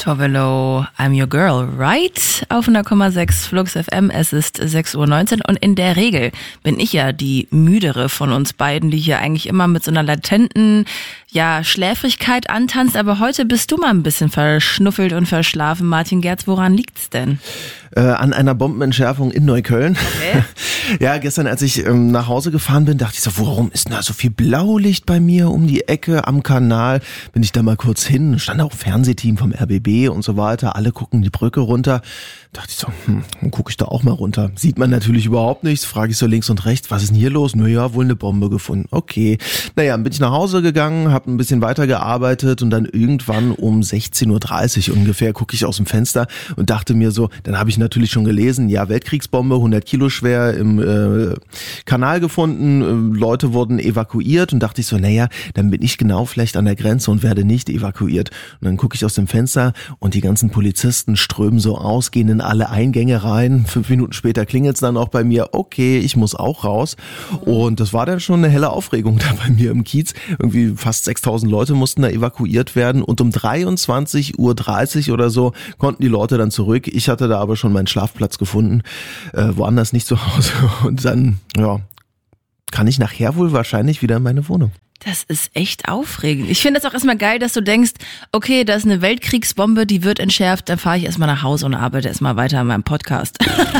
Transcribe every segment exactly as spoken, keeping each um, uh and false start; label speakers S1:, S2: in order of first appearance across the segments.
S1: Tovelo, I'm your girl, right? Auf null Komma sechs Flux F M, es ist sechs Uhr neunzehn und in der Regel bin ich ja die müdere von uns beiden, die hier eigentlich immer mit so einer latenten, ja, Schläfrigkeit antanzt, aber heute bist du mal ein bisschen verschnuffelt und verschlafen. Martin Gerz, woran liegt's denn?
S2: Äh, an einer Bombenentschärfung in Neukölln.
S1: Okay.
S2: Ja, gestern, als ich ähm, nach Hause gefahren bin, dachte ich so, warum ist denn da so viel Blaulicht bei mir um die Ecke am Kanal? Bin ich da mal kurz hin, stand auch Fernsehteam vom R B B und so weiter, alle gucken die Brücke runter. Dachte ich so, hm, dann gucke ich da auch mal runter. Sieht man natürlich überhaupt nichts, frage ich so links und rechts, was ist denn hier los? Naja, wohl eine Bombe gefunden. Okay. Naja, dann bin ich nach Hause gegangen, habe ein bisschen weitergearbeitet und dann irgendwann um sechzehn Uhr dreißig ungefähr gucke ich aus dem Fenster und dachte mir so, dann habe ich natürlich schon gelesen, ja, Weltkriegsbombe, hundert Kilo schwer im äh, Kanal gefunden, äh, Leute wurden evakuiert und dachte ich so, naja, dann bin ich genau vielleicht an der Grenze und werde nicht evakuiert. Und dann gucke ich aus dem Fenster und die ganzen Polizisten strömen so aus, gehen in alle Eingänge rein. Fünf Minuten später klingelt's dann auch bei mir, okay, ich muss auch raus. Und das war dann schon eine helle Aufregung da bei mir im Kiez. Irgendwie fast sechstausend Leute mussten da evakuiert werden und um dreiundzwanzig Uhr dreißig oder so konnten die Leute dann zurück. Ich hatte da aber schon meinen Schlafplatz gefunden, äh, woanders nicht zu Hause. Und dann, ja, kann ich nachher wohl wahrscheinlich wieder in meine Wohnung.
S1: Das ist echt aufregend. Ich finde es auch erstmal geil, dass du denkst, okay, da ist eine Weltkriegsbombe, die wird entschärft, dann fahre ich erstmal nach Hause und arbeite erstmal weiter an meinem Podcast.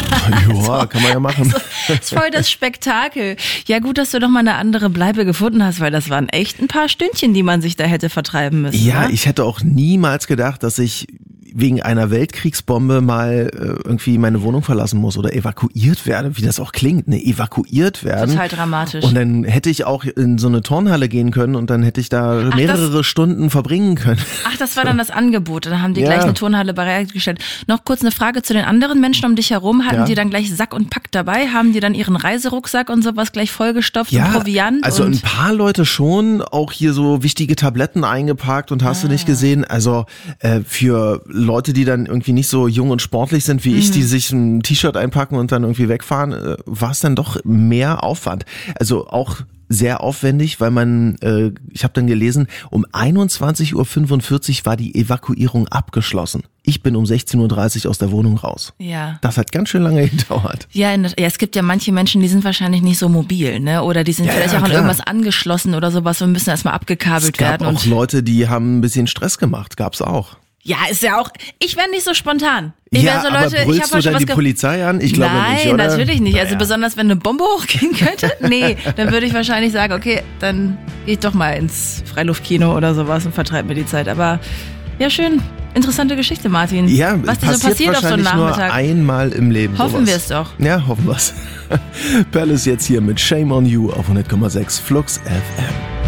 S2: Ja, also, kann man ja machen.
S1: Also, ist voll das Spektakel. Ja, gut, dass du doch mal eine andere Bleibe gefunden hast, weil das waren echt ein paar Stündchen, die man sich da hätte vertreiben müssen.
S2: Ja,
S1: oder?
S2: Ich hätte auch niemals gedacht, dass ich wegen einer Weltkriegsbombe mal äh, irgendwie meine Wohnung verlassen muss oder evakuiert werde, wie das auch klingt, ne, evakuiert werden.
S1: Total dramatisch.
S2: Und dann hätte ich auch in so eine Turnhalle gehen können und dann hätte ich da
S1: Ach,
S2: mehrere
S1: das,
S2: Stunden verbringen können.
S1: Ach, das war dann das Angebot. Dann haben die
S2: Ja.
S1: gleich eine Turnhalle bereitgestellt. Noch kurz eine Frage zu den anderen Menschen um dich herum. Hatten
S2: Ja.
S1: die dann gleich Sack und Pack dabei? Haben die dann ihren Reiserucksack und sowas gleich vollgestopft
S2: Ja,
S1: und Proviant?
S2: also
S1: und
S2: ein paar Leute schon, auch hier so wichtige Tabletten eingepackt und hast
S1: Ah.
S2: du nicht gesehen, also äh, für Leute, die dann irgendwie nicht so jung und sportlich sind wie
S1: Mhm.
S2: ich, die sich ein T-Shirt einpacken und dann irgendwie wegfahren, äh, war es dann doch mehr Aufwand. Also auch sehr aufwendig, weil man, äh, ich habe dann gelesen, um einundzwanzig Uhr fünfundvierzig war die Evakuierung abgeschlossen. Ich bin um sechzehn Uhr dreißig aus der Wohnung raus.
S1: ja.
S2: Das hat ganz schön lange gedauert.
S1: Ja, in, ja, es gibt ja manche Menschen, die sind wahrscheinlich nicht so mobil, ne? Oder die sind
S2: Ja,
S1: vielleicht
S2: ja,
S1: auch an
S2: klar.
S1: irgendwas angeschlossen oder sowas und müssen erstmal abgekabelt
S2: Es gab
S1: werden.
S2: auch
S1: Und
S2: Leute, die haben ein bisschen Stress gemacht, gab's auch.
S1: ja, ist ja auch. Ich wäre nicht so spontan. Ich
S2: Ja,
S1: wär so,
S2: aber
S1: Leute, ich
S2: brüllst
S1: habe
S2: du
S1: schon
S2: dann
S1: was
S2: die
S1: ge-
S2: Polizei an? Ich glaube
S1: Nein,
S2: nicht, oder?
S1: natürlich nicht. Also
S2: Naja.
S1: besonders wenn eine Bombe hochgehen könnte. Nee, dann würde ich wahrscheinlich sagen, okay, dann gehe ich doch mal ins Freiluftkino oder sowas und vertreibe mir die Zeit. Aber ja, schön. Interessante Geschichte, Martin.
S2: Ja,
S1: was dir
S2: passiert
S1: so passiert auf so einem
S2: wahrscheinlich nur
S1: Nachmittag.
S2: einmal im Leben.
S1: Hoffen
S2: sowas.
S1: wir es doch.
S2: Ja, hoffen wir es. Perle ist jetzt hier mit Shame on You auf hundert Komma sechs Flux F M.